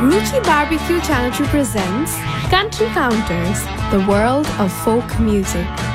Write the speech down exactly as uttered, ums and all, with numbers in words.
Ruchi Barbecue Channel two presents Country Counters, the world of folk music.